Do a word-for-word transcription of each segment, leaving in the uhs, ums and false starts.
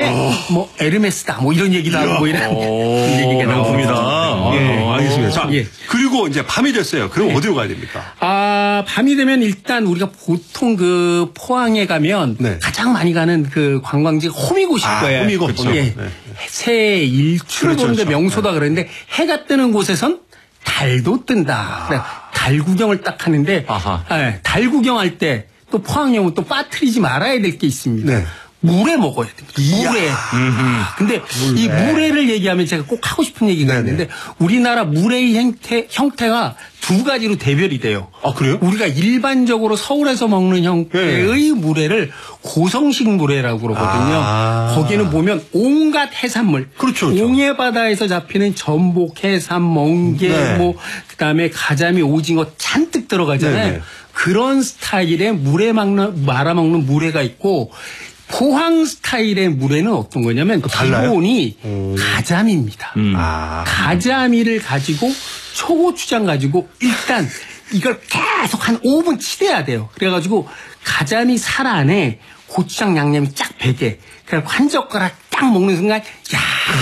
했는데 어. 뭐 에르메스다 뭐 이런 얘기도 하고 뭐 이런 얘기가 나옵니다. 나옵니다. 예. 어, 알겠습니다. 자, 예. 그리고 이제 밤이 됐어요. 그럼 예. 어디로 가야 됩니까? 아, 밤이 되면 일단 우리가 보통 그 포항에 가면 네. 가장 많이 가는 그 관광지가 호미곶일 아, 거예요. 호미곶. 그렇죠. 예. 네. 새 일출을 그렇죠, 보는데 그렇죠. 명소다 네. 그러는데 해가 뜨는 곳에선 달도 뜬다. 아. 달 구경을 딱 하는데 네, 달 구경할 때 또 포항용은 또 빠뜨리지 말아야 될 게 있습니다. 네. 물회 먹어야 됩니다. 물회. 아, 근데 물회. 이 물회를 얘기하면 제가 꼭 하고 싶은 얘기가 네네. 있는데 우리나라 물회의 형태, 형태가 두 가지로 대별이 돼요. 아, 그래요? 우리가 일반적으로 서울에서 먹는 형태의 네. 물회를 고성식 물회라고 그러거든요. 아. 거기는 보면 온갖 해산물. 그렇죠. 그렇죠. 옹해바다에서 잡히는 전복, 해삼, 멍게, 네. 뭐, 그 다음에 가자미, 오징어 잔뜩 들어가잖아요. 네네. 그런 스타일의 물회 먹는, 말아먹는 물회가 있고 포항 스타일의 물회는 어떤 거냐면 기본이 음. 가자미입니다. 음. 아. 가자미를 가지고 초고추장 가지고 일단 이걸 계속 한 오 분 치대야 돼요. 그래가지고 가자미 살 안에 고추장 양념이 쫙 배게. 그래서 한 젓가락 딱 먹는 순간 야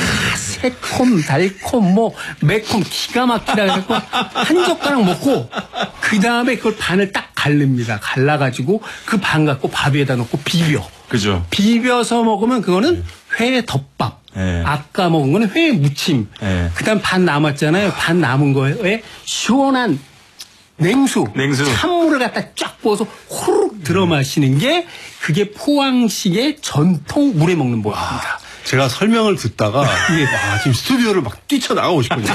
새콤 달콤 뭐 매콤 기가 막히다 그래갖고 한 젓가락 먹고 그 다음에 그걸 반을 딱 갈릅니다. 갈라가지고 그 반 갖고 밥 위에다 넣고 비벼. 그죠. 비벼서 먹으면 그거는 회 덮밥. 네. 아까 먹은 거는 회 무침. 네. 그 다음 반 남았잖아요. 반 남은 거에 시원한 냉수, 냉수. 찬물을 갖다 쫙 부어서 호르륵 들어 마시는 게 그게 포항식의 전통 물회 먹는 법입니다. 제가 설명을 듣다가 예. 와, 지금 스튜디오를 막 뛰쳐나가고 싶거든요.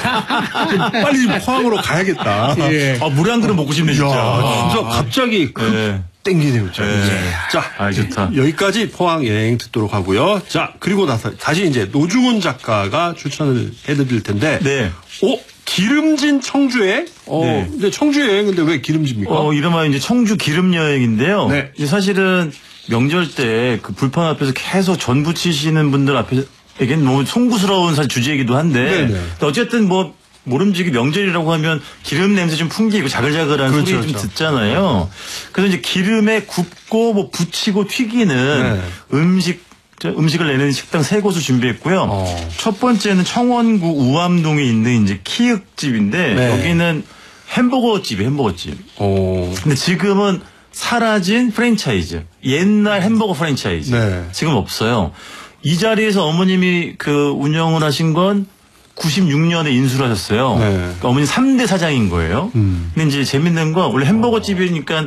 빨리 포항으로 가야겠다. 예. 아, 물에 한 그릇 먹고 싶네 진짜. 야, 진짜 갑자기 그 예. 땡기네요. 진짜. 예. 자, 아, 좋다. 여기까지 포항 여행 듣도록 하고요. 자, 그리고 나서 다시 이제 노중훈 작가가 추천을 해드릴 텐데. 네. 오, 기름진 청주에. 어, 네. 근데 청주 여행 근데 왜 기름집니까? 어, 이름하여 이제 청주 기름 여행인데요. 네. 이제 사실은 명절 때 그 불판 앞에서 계속 전 부치시는 분들 앞에겐 너무 송구스러운 사실 주제이기도 한데. 네네. 어쨌든 뭐 모름지기 명절이라고 하면 기름 냄새 좀 풍기고 자글자글한 그렇죠, 소리 좀 그렇죠. 듣잖아요. 그래서 이제 기름에 굽고 뭐 부치고 튀기는 네. 음식 음식을 내는 식당 세 곳을 준비했고요. 어. 첫 번째는 청원구 우암동에 있는 이제 키읔집인데 네. 여기는 햄버거 집이 햄버거 집. 오. 근데 지금은 사라진 프랜차이즈. 옛날 햄버거 프랜차이즈. 네. 지금 없어요. 이 자리에서 어머님이 그 운영을 하신 건 구십육 년에 인수를 하셨어요. 네. 그러니까 어머니 삼 대 사장인 거예요. 음. 근데 이제 재밌는 건 원래 햄버거 집이니까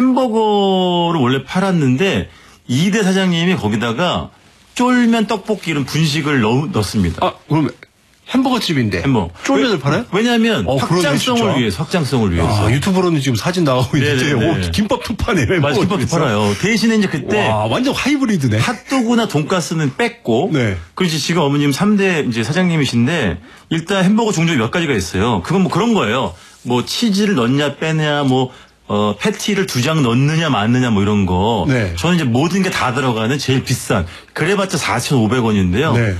햄버거를 원래 팔았는데 이 대 사장님이 거기다가 쫄면 떡볶이 이런 분식을 넣, 넣습니다. 아, 그럼 햄버거 집인데 햄버거. 쫄면을 왜, 팔아요? 왜냐하면 어, 확장성을 위해서 확장성을 위해서. 아, 유튜브로는 지금 사진 나오고 있는데 오, 김밥 투파네요. 맞아, 김밥 투파라요. 대신에 이제 그때 와, 완전 하이브리드네. 핫도그나 돈가스는 뺐고 네. 그리고 지금 어머님 삼 대 이제 사장님이신데 일단 햄버거 종류가 몇 가지가 있어요. 그건 뭐 그런 거예요. 뭐 치즈를 넣냐 빼냐 뭐 어, 패티를 두 장 넣느냐 마느냐 뭐 이런 거. 네. 저는 이제 모든 게 다 들어가는 제일 비싼. 그래봤자 사천오백 원인데요. 네.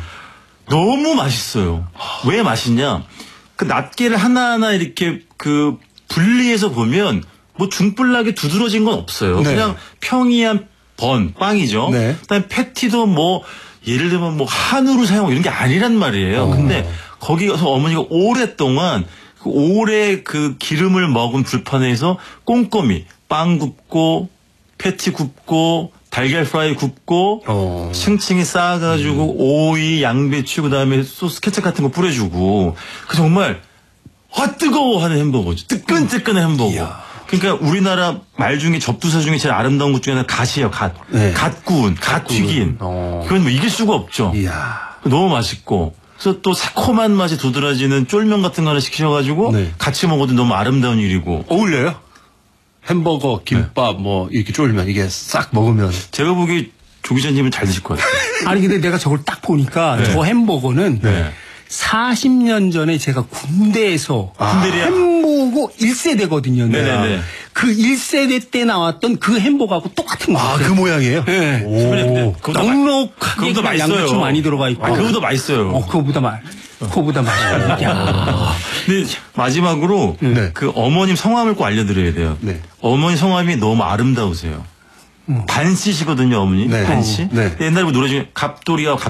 너무 맛있어요. 왜 맛있냐? 그 낱개를 하나하나 이렇게 그 분리해서 보면 뭐 중불나게 두드러진 건 없어요. 네. 그냥 평이한 번, 빵이죠. 네. 그다음에 패티도 뭐 예를 들면 뭐 한우를 사용 이런 게 아니란 말이에요. 어. 근데 거기 가서 어머니가 오랫동안 그 오래 그 기름을 먹은 불판에서 꼼꼼히 빵 굽고 패티 굽고 달걀 프라이 굽고 어. 층층이 쌓아가지고 음. 오이, 양배추 그다음에 소스 케첩 같은 거 뿌려주고 그 정말 아 뜨거워 하는 햄버거죠. 뜨끈뜨끈한 햄버거. 이야. 그러니까 우리나라 말 중에 접두사 중에 제일 아름다운 것 중에 하나는 갓이에요. 갓. 네. 갓 구운, 갓 튀긴. 어. 그건 뭐 이길 수가 없죠. 이야. 너무 맛있고. 그래서 또 새콤한 맛이 도드라지는 쫄면 같은 거 하나 시키셔가지고 네. 같이 먹어도 너무 아름다운 일이고. 어울려요? 햄버거, 김밥, 네. 뭐 이렇게 쫄면 이게 싹 먹으면. 제가 보기 조 기자님은 잘 드실 것 같아요. 아니 근데 내가 저걸 딱 보니까 네. 저 햄버거는 네. 사십 년 전에 제가 군대에서 아. 햄버거 일 세대거든요. 네네네. 그 일 세대 때 나왔던 그 햄버거하고 똑같은 거예요. 아, 그 모양이에요? 네. 넉넉하게 그거보다 맛있어요. 양배추 많이 들어가 있고. 아, 그거보다 맛있어요. 어, 그거보다 맛. 그거보다 맛있어요. 근데 마지막으로 네. 그 어머님 성함을 꼭 알려드려야 돼요. 네. 어머니 성함이 너무 아름다우세요. 음. 반씨시거든요, 어머니. 네. 반씨. 네. 옛날에 노래 중에 갑돌이와